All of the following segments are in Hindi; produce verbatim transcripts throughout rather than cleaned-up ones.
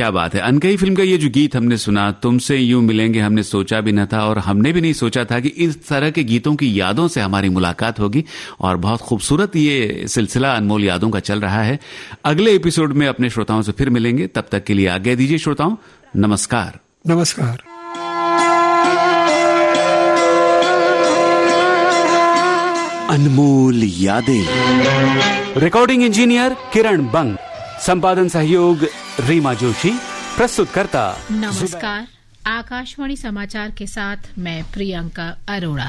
क्या बात है। अनकही फिल्म का ये जो गीत हमने सुना, तुमसे यूं मिलेंगे हमने सोचा भी न था, और हमने भी नहीं सोचा था कि इस तरह के गीतों की यादों से हमारी मुलाकात होगी। और बहुत खूबसूरत ये सिलसिला अनमोल यादों का चल रहा है। अगले एपिसोड में अपने श्रोताओं से फिर मिलेंगे, तब तक के लिए आज्ञा दीजिए श्रोताओं, नमस्कार। नमस्कार। अनमोल यादें। रिकॉर्डिंग इंजीनियर किरण बंग, संपादन सहयोग रीमा जोशी, प्रस्तुतकर्ता नमस्कार। आकाशवाणी समाचार के साथ मैं प्रियंका अरोड़ा।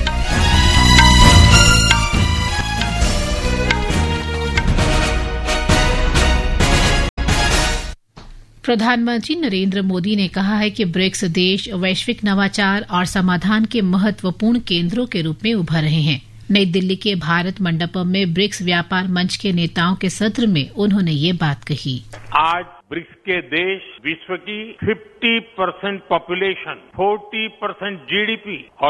प्रधानमंत्री नरेंद्र मोदी ने कहा है कि ब्रिक्स देश वैश्विक नवाचार और समाधान के महत्वपूर्ण केंद्रों के रूप में उभर रहे हैं। नई दिल्ली के भारत मंडपम में ब्रिक्स व्यापार मंच के नेताओं के सत्र में उन्होंने ये बात कही। आज ब्रिक्स के देश विश्व की पचास परसेंट पॉपुलेशन, चालीस परसेंट जीडीपी और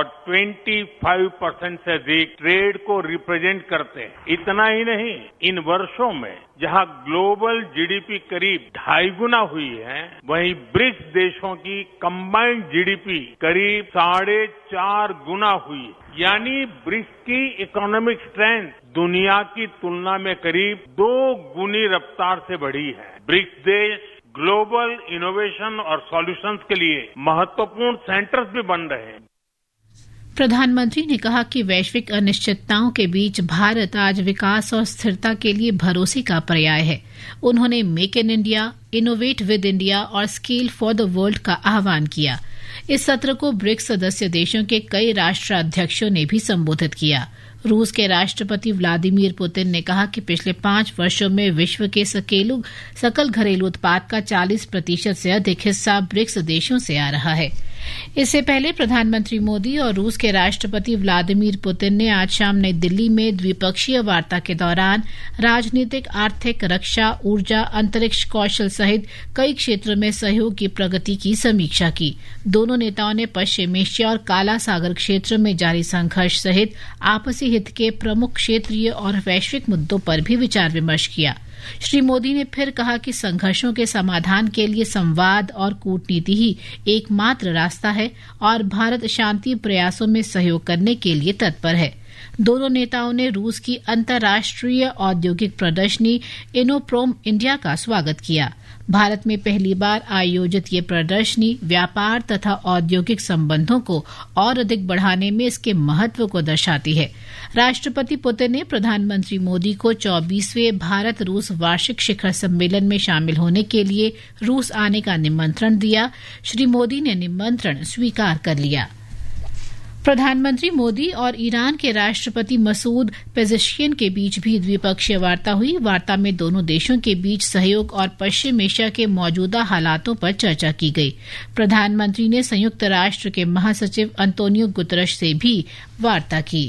पच्चीस परसेंट से अधिक ट्रेड को रिप्रेजेंट करते हैं। इतना ही नहीं, इन वर्षों में जहां ग्लोबल जीडीपी करीब ढाई गुना हुई है, वहीं ब्रिक्स देशों की कंबाइंड जीडीपी करीब साढ़े चार गुना हुई। यानी ब्रिक्स की इकोनॉमिक स्ट्रेंथ दुनिया की तुलना में करीब दो गुनी रफ्तार से बढ़ी है। ब्रिक्स देश ग्लोबल इनोवेशन और सॉल्यूशंस के लिए महत्वपूर्ण सेंटर्स भी बन रहे हैं। प्रधानमंत्री ने कहा कि वैश्विक अनिश्चितताओं के बीच भारत आज विकास और स्थिरता के लिए भरोसे का पर्याय है। उन्होंने make in India, innovate with India और स्केल फॉर द वर्ल्ड का आह्वान किया। इस सत्र को ब्रिक्स सदस्य देशों के कई राष्ट्राध्यक्षों ने भी संबोधित किया। रूस के राष्ट्रपति व्लादिमीर पुतिन ने कहा कि पिछले पांच वर्षों में विश्व के सकेलू सकल घरेलू उत्पाद का चालीस प्रतिशत से अधिक हिस्सा ब्रिक्स देशों से आ रहा है। इससे पहले प्रधानमंत्री मोदी और रूस के राष्ट्रपति व्लादिमीर पुतिन ने आज शाम नई दिल्ली में द्विपक्षीय वार्ता के दौरान राजनीतिक, आर्थिक, रक्षा, ऊर्जा, अंतरिक्ष कौशल सहित कई क्षेत्रों में सहयोग की प्रगति की समीक्षा की। दोनों नेताओं ने पश्चिम एशिया और काला सागर क्षेत्र में जारी संघर्ष सहित आपसी हित के प्रमुख क्षेत्रीय और वैश्विक मुद्दों पर भी विचार विमर्श किया। श्री मोदी ने फिर कहा कि संघर्षों के समाधान के लिए संवाद और कूटनीति ही एकमात्र रास्ता है और भारत शांति प्रयासों में सहयोग करने के लिए तत्पर है। दोनों नेताओं ने रूस की अंतर्राष्ट्रीय औद्योगिक प्रदर्शनी इनोप्रोम इंडिया का स्वागत किया। भारत में पहली बार आयोजित ये प्रदर्शनी व्यापार तथा औद्योगिक संबंधों को और अधिक बढ़ाने में इसके महत्व को दर्शाती है। राष्ट्रपति पुतिन ने प्रधानमंत्री मोदी को चौबीसवें भारत रूस वार्षिक शिखर सम्मेलन में शामिल होने के लिए रूस आने का निमंत्रण दिया। श्री मोदी ने निमंत्रण स्वीकार कर लिया। प्रधानमंत्री मोदी और ईरान के राष्ट्रपति मसूद पेज़ेश्कियान के बीच भी द्विपक्षीय वार्ता हुई। वार्ता में दोनों देशों के बीच सहयोग और पश्चिम एशिया के मौजूदा हालातों पर चर्चा की गई। प्रधानमंत्री ने संयुक्त राष्ट्र के महासचिव अंतोनियो गुतरश से भी वार्ता की।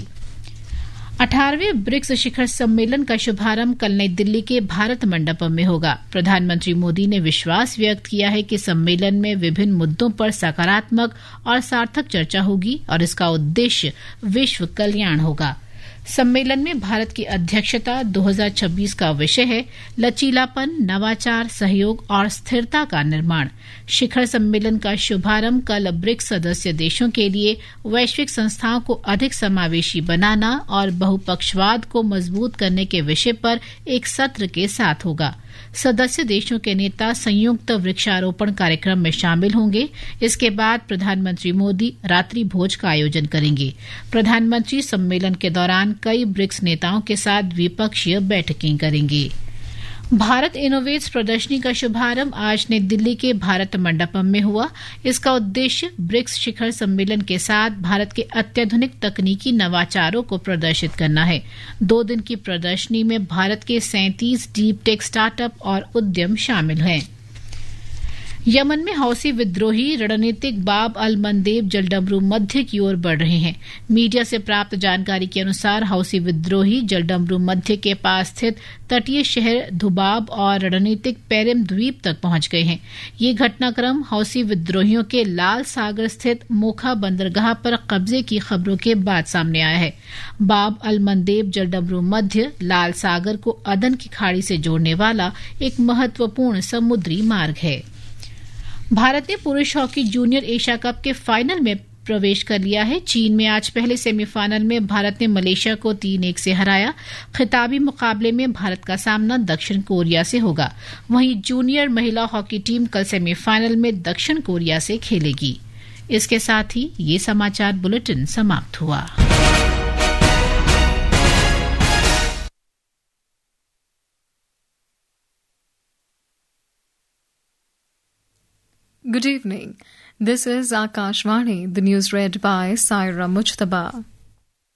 अठारहवें ब्रिक्स शिखर सम्मेलन का शुभारंभ कल नई दिल्ली के भारत मंडपम में होगा। प्रधानमंत्री मोदी ने विश्वास व्यक्त किया है कि सम्मेलन में विभिन्न मुद्दों पर सकारात्मक और सार्थक चर्चा होगी और इसका उद्देश्य विश्व कल्याण होगा। सम्मेलन में भारत की अध्यक्षता दो हज़ार छब्बीस का विषय है लचीलापन, नवाचार, सहयोग और स्थिरता का निर्माण। शिखर सम्मेलन का शुभारंभ कल ब्रिक्स सदस्य देशों के लिए वैश्विक संस्थाओं को अधिक समावेशी बनाना और बहुपक्षवाद को मजबूत करने के विषय पर एक सत्र के साथ होगा। सदस्य देशों के नेता संयुक्त वृक्षारोपण कार्यक्रम में शामिल होंगे। इसके बाद प्रधानमंत्री मोदी रात्रि भोज का आयोजन करेंगे। प्रधानमंत्री सम्मेलन के दौरान कई ब्रिक्स नेताओं के साथ द्विपक्षीय बैठकें करेंगे। भारत इनोवेट्स प्रदर्शनी का शुभारंभ आज नई दिल्ली के भारत मंडपम में हुआ। इसका उद्देश्य ब्रिक्स शिखर सम्मेलन के साथ भारत के अत्याधुनिक तकनीकी नवाचारों को प्रदर्शित करना है। दो दिन की प्रदर्शनी में भारत के सैंतीस डीप टेक स्टार्टअप और उद्यम शामिल हैं। यमन में हौसी विद्रोही रणनीतिक बाब अल मंदेब जलडमरू मध्य की ओर बढ़ रहे हैं। मीडिया से प्राप्त जानकारी के अनुसार हौसी विद्रोही जलडमरू मध्य के पास स्थित तटीय शहर धुबाब और रणनीतिक पेरिम द्वीप तक पहुंच गए हैं। ये घटनाक्रम हौसी विद्रोहियों के लाल सागर स्थित मोखा बंदरगाह पर कब्जे की खबरों के बाद सामने आया है। बाब अल मंदेब जलडमरू मध्य लाल सागर को अदन की खाड़ी से जोड़ने वाला एक महत्वपूर्ण समुद्री मार्ग है। भारत ने पुरुष हॉकी जूनियर एशिया कप के फाइनल में प्रवेश कर लिया है। चीन में आज पहले सेमीफाइनल में भारत ने मलेशिया को तीन एक से हराया। खिताबी मुकाबले में भारत का सामना दक्षिण कोरिया से होगा। वहीं जूनियर महिला हॉकी टीम कल सेमीफाइनल में दक्षिण कोरिया से खेलेगी। इसके साथ ही ये समाचार बुलेटिन समाप्त हुआ। Good evening. This is Akashvani, the news read by Saira Mujtaba.